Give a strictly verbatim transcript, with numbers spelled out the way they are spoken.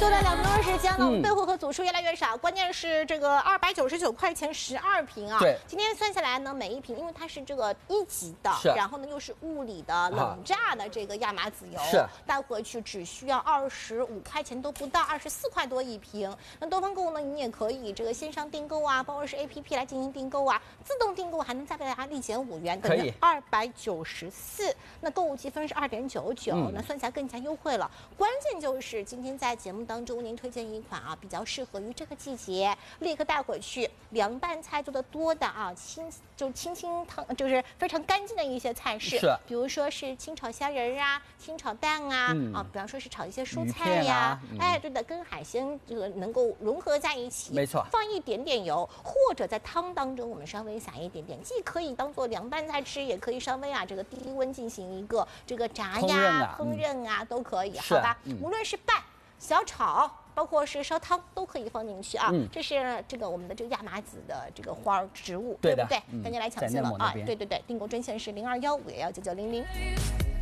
就在两分钟时间了，我们备货盒组数越来越少，关键是这个二百九十九块钱十二瓶啊。 对， 今天算下来呢，每一瓶因为它是这个一级的，然后呢又是物理的冷榨的这个亚麻籽油， 是带回去只需要二十五块钱都不到，二十四块多一瓶。那多方购呢，你也可以这个线上订购啊，包括是 A P P 来进行订购啊，自动订购还能再给大家立减五元，等于二百九十四。那购物积分是二点九九，那算起来更加优惠了。关键就是今天在节目当中，您推荐一款啊，比较适合于这个季节，立刻带回去。凉拌菜做的多的啊，清就清清汤，就是非常干净的一些菜式， 是， 比如说是清炒虾仁啊，清炒蛋啊，嗯、啊，比方说是炒一些蔬菜呀、 啊嗯、 哎，对的，跟海鲜这个能够融合在一起， 没错， 放一点点油，或者在汤当中我们稍微撒一点点，既可以当做凉拌菜吃，也可以稍微啊这个低温进行一个这个炸呀、烹饪啊、嗯、都可以，好吧？嗯、无论是拌、小炒。包括是烧汤都可以放进去啊，嗯、这是这个我们的这个亚麻籽的这个花植物，对不对？赶紧来抢进了啊！对对对，订购专线是零二幺五幺幺九九零零。